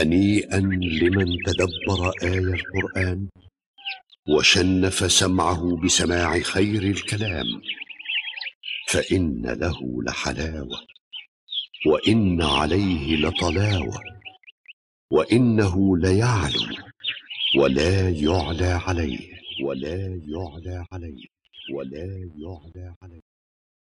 هنيئا لمن تدبر آي القرآن وشنف سمعه بسماع خير الكلام، فإن له لحلاوة وإن عليه لطلاوة، وإنه ليعلو ولا يعلى عليه.